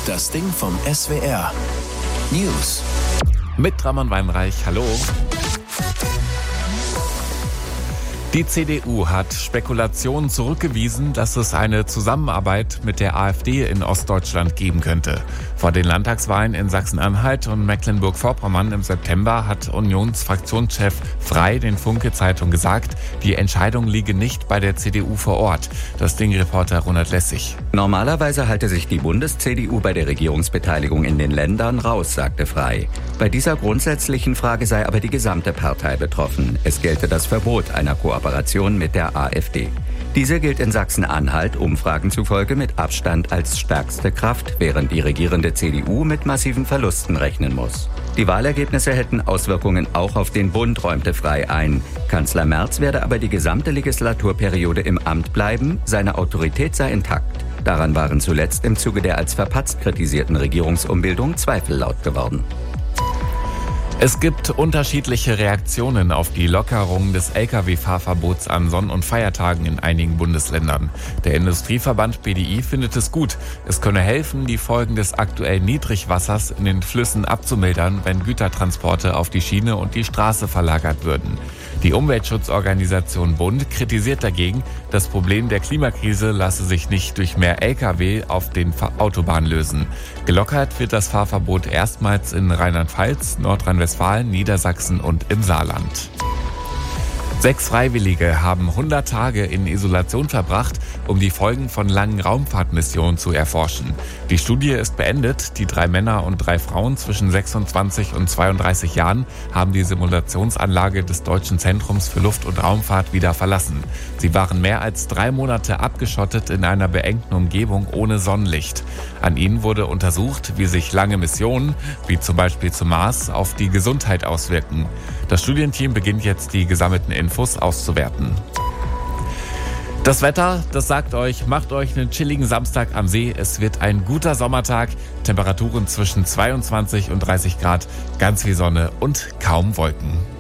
Das Ding vom SWR. News. Mit Ramon Weinreich, hallo. Die CDU hat Spekulationen zurückgewiesen, dass es eine Zusammenarbeit mit der AfD in Ostdeutschland geben könnte. Vor den Landtagswahlen in Sachsen-Anhalt und Mecklenburg-Vorpommern im September hat Unionsfraktionschef Frey den Funke-Zeitung gesagt, die Entscheidung liege nicht bei der CDU vor Ort. Das Ding-Reporter Ronald Lessig. Normalerweise halte sich die Bundes-CDU bei der Regierungsbeteiligung in den Ländern raus, sagte Frey. Bei dieser grundsätzlichen Frage sei aber die gesamte Partei betroffen. Es gelte das Verbot einer Kooperation mit der AfD. Diese gilt in Sachsen-Anhalt Umfragen zufolge mit Abstand als stärkste Kraft, während die regierende CDU mit massiven Verlusten rechnen muss. Die Wahlergebnisse hätten Auswirkungen auch auf den Bund, räumte Frey ein. Kanzler Merz werde aber die gesamte Legislaturperiode im Amt bleiben, seine Autorität sei intakt. Daran waren zuletzt im Zuge der als verpatzt kritisierten Regierungsumbildung Zweifel laut geworden. Es gibt unterschiedliche Reaktionen auf die Lockerung des Lkw-Fahrverbots an Sonn- und Feiertagen in einigen Bundesländern. Der Industrieverband BDI findet es gut. Es könne helfen, die Folgen des aktuellen Niedrigwassers in den Flüssen abzumildern, wenn Gütertransporte auf die Schiene und die Straße verlagert würden. Die Umweltschutzorganisation Bund kritisiert dagegen, das Problem der Klimakrise lasse sich nicht durch mehr Lkw auf den Autobahnen lösen. Gelockert wird das Fahrverbot erstmals in Rheinland-Pfalz, Nordrhein-Westfalen, Niedersachsen und im Saarland. 6 Freiwillige haben 100 Tage in Isolation verbracht, um die Folgen von langen Raumfahrtmissionen zu erforschen. Die Studie ist beendet. Die 3 Männer und 3 Frauen zwischen 26 und 32 Jahren haben die Simulationsanlage des Deutschen Zentrums für Luft- und Raumfahrt wieder verlassen. Sie waren mehr als 3 Monate abgeschottet in einer beengten Umgebung ohne Sonnenlicht. An ihnen wurde untersucht, wie sich lange Missionen, wie zum Beispiel zum Mars, auf die Gesundheit auswirken. Das Studienteam beginnt jetzt, die gesammelten Infos auszuwerten. Das Wetter, das sagt euch, macht euch einen chilligen Samstag am See. Es wird ein guter Sommertag, Temperaturen zwischen 22 und 30 Grad, ganz viel Sonne und kaum Wolken.